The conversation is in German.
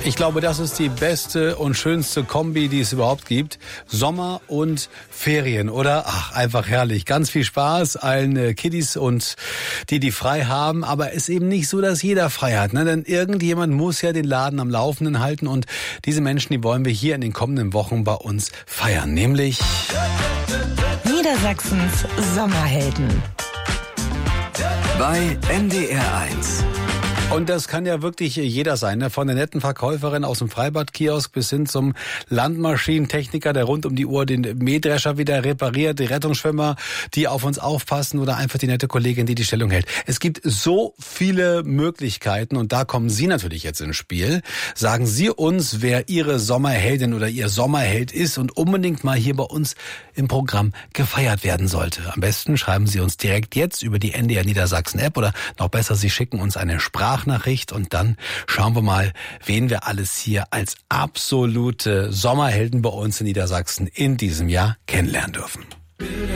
Ich glaube, das ist die beste und schönste Kombi, die es überhaupt gibt. Sommer und Ferien, oder? Ach, einfach herrlich. Ganz viel Spaß allen Kiddies und die frei haben. Aber es ist eben nicht so, dass jeder frei hat, ne? Denn irgendjemand muss ja den Laden am Laufenden halten. Und diese Menschen, die wollen wir hier in den kommenden Wochen bei uns feiern. Nämlich Niedersachsens Sommerhelden. Bei NDR 1. Und das kann ja wirklich jeder sein, ne? Von der netten Verkäuferin aus dem Freibadkiosk bis hin zum Landmaschinentechniker, der rund um die Uhr den Mähdrescher wieder repariert, die Rettungsschwimmer, die auf uns aufpassen oder einfach die nette Kollegin, die Stellung hält. Es gibt so viele Möglichkeiten und da kommen Sie natürlich jetzt ins Spiel. Sagen Sie uns, wer Ihre Sommerheldin oder Ihr Sommerheld ist und unbedingt mal hier bei uns im Programm gefeiert werden sollte. Am besten schreiben Sie uns direkt jetzt über die NDR Niedersachsen App oder noch besser, Sie schicken uns eine Sprachnachricht und dann schauen wir mal, wen wir alles hier als absolute Sommerhelden bei uns in Niedersachsen in diesem Jahr kennenlernen dürfen.